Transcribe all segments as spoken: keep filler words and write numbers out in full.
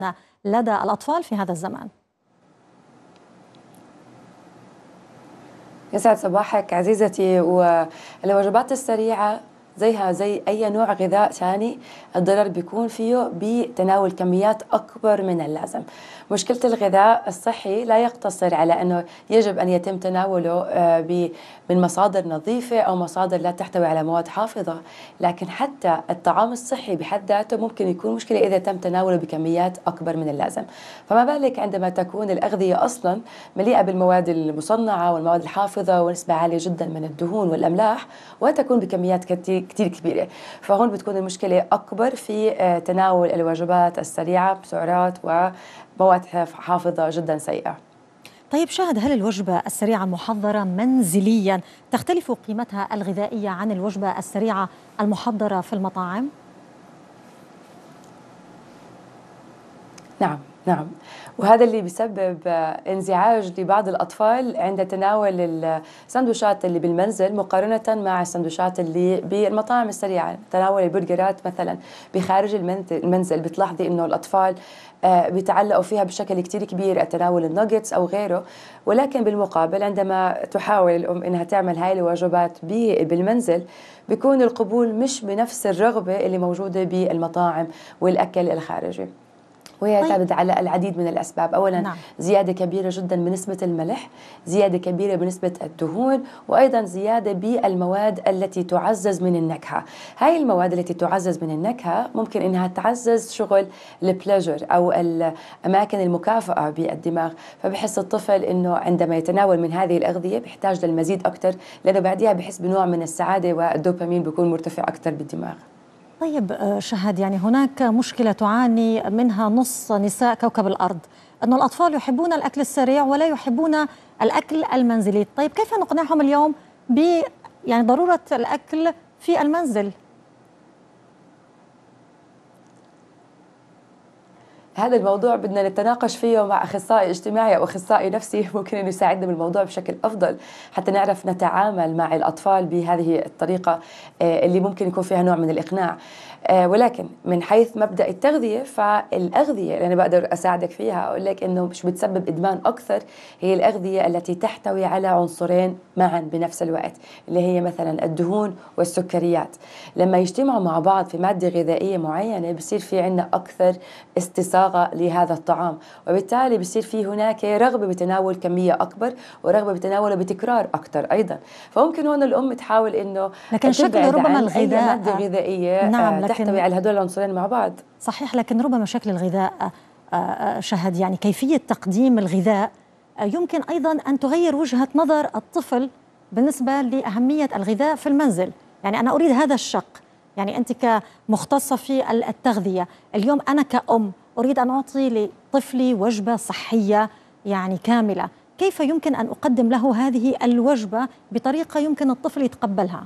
لدى الأطفال في هذا الزمان؟ يسعد صباحك عزيزتي. والوجبات السريعة زيها زي أي نوع غذاء ثاني، الضرر بيكون فيه بتناول كميات أكبر من اللازم. مشكلة الغذاء الصحي لا يقتصر على أنه يجب أن يتم تناوله من مصادر نظيفة أو مصادر لا تحتوي على مواد حافظة، لكن حتى الطعام الصحي بحد ذاته ممكن يكون مشكلة إذا تم تناوله بكميات أكبر من اللازم. فما بالك عندما تكون الأغذية أصلا مليئة بالمواد المصنعة والمواد الحافظة ونسبة عالية جدا من الدهون والأملاح، وتكون بكميات كتير كتير كبيرة. فهون بتكون المشكلة أكبر في تناول الوجبات السريعة بسعرات ومواد حافظة جدا سيئة. طيب شاهد، هل الوجبة السريعة المحضرة منزليا تختلف قيمتها الغذائية عن الوجبة السريعة المحضرة في المطاعم؟ نعم نعم، وهذا اللي بيسبب انزعاج لبعض الأطفال عند تناول السندويشات اللي بالمنزل مقارنة مع السندويشات اللي بالمطاعم السريعة. تناول البرجرات مثلا بخارج المنزل بتلاحظي إنه الأطفال بيتعلقوا فيها بشكل كتير كبير، تناول الناجتس أو غيره. ولكن بالمقابل عندما تحاول الأم إنها تعمل هاي الوجبات بالمنزل بيكون القبول مش بنفس الرغبة اللي موجودة بالمطاعم والأكل الخارجي، وهي تعتمد على العديد من الأسباب. أولا نعم. زيادة كبيرة جدا بنسبة الملح، زيادة كبيرة بنسبة الدهون، وأيضا زيادة بالمواد التي تعزز من النكهة. هاي المواد التي تعزز من النكهة ممكن إنها تعزز شغل البليجر أو الأماكن المكافأة بالدماغ، فبحس الطفل إنه عندما يتناول من هذه الأغذية بيحتاج للمزيد أكثر، لأنه بعدها بحس بنوع من السعادة والدوبامين بيكون مرتفع أكثر بالدماغ. طيب شهد، يعني هناك مشكلة تعاني منها نص نساء كوكب الأرض، أن الأطفال يحبون الأكل السريع ولا يحبون الأكل المنزلي. طيب كيف نقنعهم اليوم ب يعني ضرورة الأكل في المنزل؟ هذا الموضوع بدنا نتناقش فيه مع أخصائي اجتماعي أو أخصائي نفسي، ممكن أن يساعدنا بالموضوع بشكل أفضل حتى نعرف نتعامل مع الأطفال بهذه الطريقة اللي ممكن يكون فيها نوع من الإقناع. ولكن من حيث مبدأ التغذية، فالأغذية اللي أنا بقدر أساعدك فيها أقول لك إنه مش بتسبب إدمان أكثر هي الأغذية التي تحتوي على عنصرين معا بنفس الوقت، اللي هي مثلا الدهون والسكريات. لما يجتمعوا مع بعض في مادة غذائية معينة بصير في عندنا أكثر استصاغة لهذا الطعام، وبالتالي بصير في هناك رغبة بتناول كمية أكبر ورغبة بتناوله بتكرار أكثر أيضا. فممكن هون الأم تحاول إنه لكن شكل ربما الغذاء مادة غذائية نعم تحتوي على هدول العنصرين مع بعض. صحيح، لكن ربما شكل الغذاء شهد، يعني كيفية تقديم الغذاء يمكن أيضا أن تغير وجهة نظر الطفل بالنسبة لأهمية الغذاء في المنزل. يعني أنا أريد هذا الشق، يعني أنت كمختصة في التغذية اليوم، أنا كأم أريد أن أعطي لطفلي وجبة صحية يعني كاملة، كيف يمكن أن أقدم له هذه الوجبة بطريقة يمكن الطفل يتقبلها؟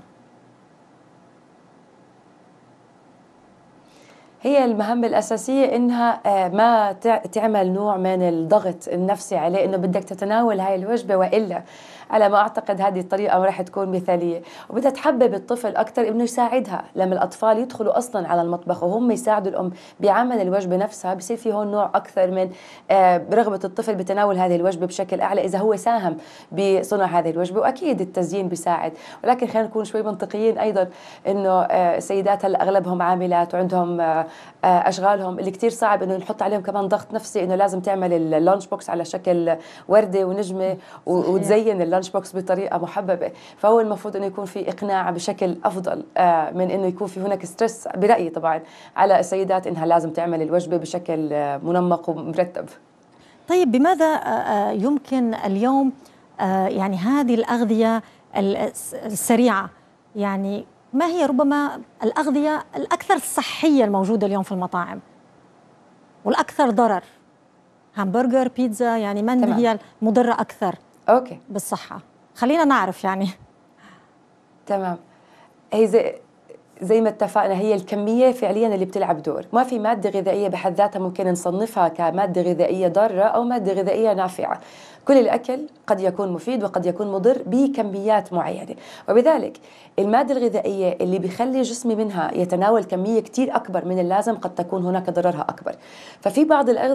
هي المهمة الأساسية إنها ما تعمل نوع من الضغط النفسي عليه إنه بدك تتناول هاي الوجبة، وإلا على ما أعتقد هذه الطريقة ما راح تكون مثالية. وبدها تحبب الطفل أكثر، إنه يساعدها لما الأطفال يدخلوا أصلا على المطبخ وهم يساعدوا الأم بعمل الوجبة نفسها، بصير في هون نوع أكثر من رغبة الطفل بتناول هذه الوجبة بشكل أعلى إذا هو ساهم بصنع هذه الوجبة. وأكيد التزيين بيساعد، ولكن خلينا نكون شوي منطقيين أيضا، إنه السيدات هلا أغلبهم عاملات وعندهم أشغالهم اللي كتير صعب إنه نحط عليهم كمان ضغط نفسي إنه لازم تعمل اللانش بوكس على شكل وردة ونجمة وتزين اللانش بوكس بطريقة محببة. فهو المفروض إنه يكون في إقناع بشكل أفضل من إنه يكون في هناك ستريس برأيي طبعا على السيدات إنها لازم تعمل الوجبة بشكل منمق ومرتب. طيب بماذا يمكن اليوم يعني هذه الأغذية السريعة، يعني ما هي ربما الأغذية الأكثر صحية الموجودة اليوم في المطاعم والأكثر ضرر؟ همبرجر، بيتزا، يعني من تمام. هي المضرة أكثر أوكي. بالصحة؟ خلينا نعرف يعني. تمام. هي زي زي ما اتفقنا هي الكمية فعليا اللي بتلعب دور. ما في مادة غذائية بحد ذاتها ممكن نصنفها كمادة غذائية ضارة أو مادة غذائية نافعة. كل الأكل قد يكون مفيد وقد يكون مضر بكميات معينة، وبذلك المادة الغذائية اللي بيخلي جسمي منها يتناول كمية كتير أكبر من اللازم قد تكون هناك ضررها أكبر. ففي بعض الأغذية